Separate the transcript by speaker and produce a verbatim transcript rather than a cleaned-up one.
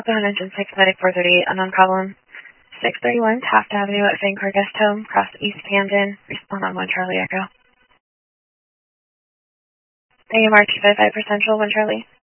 Speaker 1: Southbound engine six medic four thirty-eight, unknown problem. six thirty-one Taft Avenue at Fangor Guest Home, cross East Camden. Respond on one Charlie Echo. A M R two five five for Central, one Charlie.